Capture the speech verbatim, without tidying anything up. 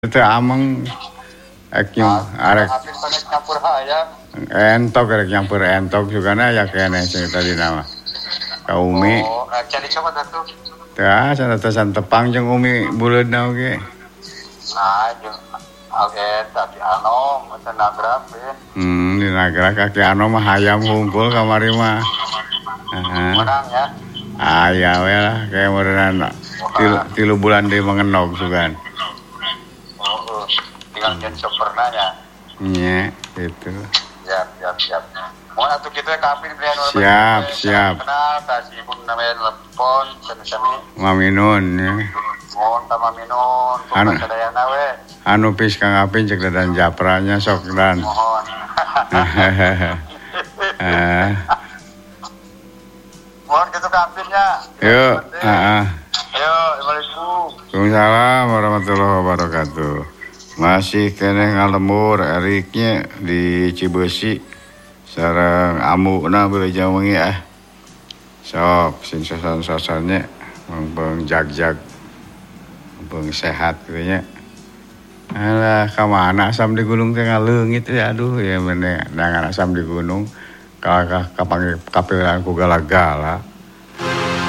Itu ameng ek yung arek Apil pa nagkampur hayang. entok arek nyampur entok juga na ya kene sing tadi nama. Ka umi. Oh, cari coba datu. Tah sanatasan tepang jeung umi buleudna oge. Nah, jeung oke, tapi ano masa nagrapin. Hmm, di nagra kaki anu mah hayam hungkul kamari mah. Heeh. Menang ya. Aya we lah kayak meureunana. Tilu, tilu bulan deui mengenog sugan. Oh, tinggal jen sopernanya. Nya, gitu. Siap, siap, siap. Mau atuh kita kapin pilihan orang. Siap, siap. Kenal kasih pun namanya telepon sami-sami. Maminun ya. Mohon sama minun, Anu. bukan sadayana we. Anu pis Kang Apin cek dan japranya sok dan. Mohon. Eh, Mohon gitu kapinnya. yuk, heeh. Ayo, Assalamualaikum. Waalaikumsalam warahmatullahi wabarakatuh. Masih kene ngalemur Eriknya di Cibeusi sareng amuna beuleuh wengi ah. Sok sing sosan-sosannya mumpung jag-jag. Mumpung sehat kitu nya. Alah kamana asam di gunung teh ngaleungit ya aduh ya meneh nangan asam di gunung ka ka kapanggih kapilan ku gala-gala.